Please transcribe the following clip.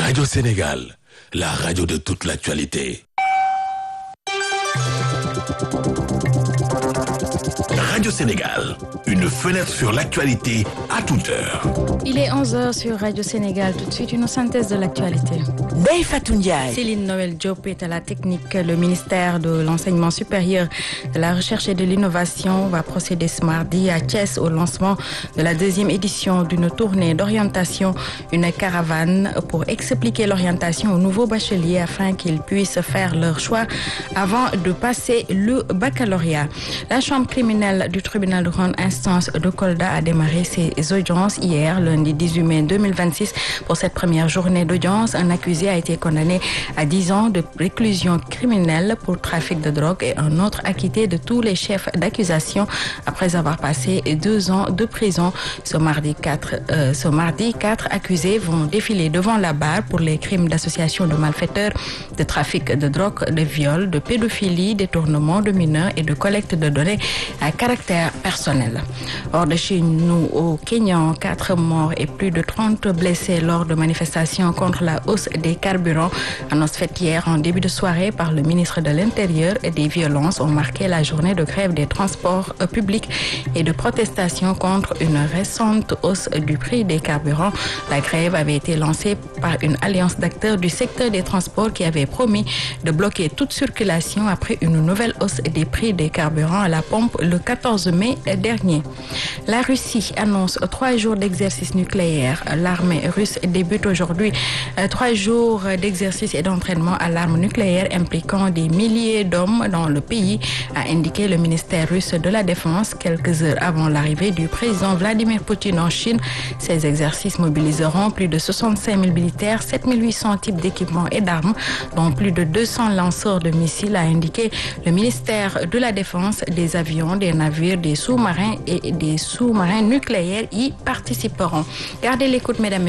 Radio Sénégal, la radio de toute l'actualité. Radio Sénégal, une fenêtre sur l'actualité à toute heure. Il est 11h sur Radio Sénégal. Tout de suite, une synthèse de l'actualité. Ndeye Fatou Ndiaye. Céline Noël Diop est à la technique. Le ministère de l'Enseignement supérieur, de la Recherche et de l'Innovation va procéder ce mardi à Thiès au lancement de la deuxième édition d'une tournée d'orientation, une caravane pour expliquer l'orientation aux nouveaux bacheliers afin qu'ils puissent faire leur choix avant de passer le baccalauréat. La chambre criminelle du tribunal de grande instance de Kolda a démarré ses audiences hier, lundi 18 mai 2026. Pour cette première journée d'audience, un accusé a été condamné à 10 ans de réclusion criminelle pour trafic de drogue et un autre acquitté de tous les chefs d'accusation après avoir passé 2 ans de prison. Ce mardi, 4 accusés vont défiler devant la barre pour les crimes d'association de malfaiteurs, de trafic de drogue, de viol, de pédophilie, détournement de mineurs et de collecte de données à caractère personnel. Hors de chez nous, au Kenya, 4 morts et plus de 30 blessés lors de manifestations contre la hausse des carburants. Annonce faite hier en début de soirée par le ministre de l'Intérieur et des violences ont marqué la journée de grève des transports publics et de protestation contre une récente hausse du prix des carburants. La grève avait été lancée par une alliance d'acteurs du secteur des transports qui avait promis de bloquer toute circulation après une nouvelle hausse des prix des carburants à la pompe le 14 mai dernier. La Russie annonce 3 jours d'exercice nucléaire. L'armée russe débute aujourd'hui 3 jours d'exercice et d'entraînement à l'arme nucléaire impliquant des milliers d'hommes dans le pays, a indiqué le ministère russe de la Défense quelques heures avant l'arrivée du président Vladimir Poutine en Chine. Ces exercices mobiliseront plus de 65 000 militaires, 7 800 types d'équipements et d'armes, dont plus de 200 lanceurs de missiles, a indiqué le ministère de la Défense. Des avions, des navires, des sous-marins et des sous-marins nucléaires y participeront. Gardez l'écoute, mesdames,